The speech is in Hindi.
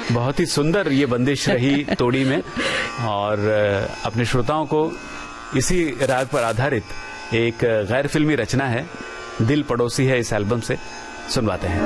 बहुत ही सुंदर ये बंदिश रही तोड़ी में, और अपने श्रोताओं को इसी राग पर आधारित एक गैर फिल्मी रचना है, दिल पड़ोसी है, इस एल्बम से सुनवाते हैं।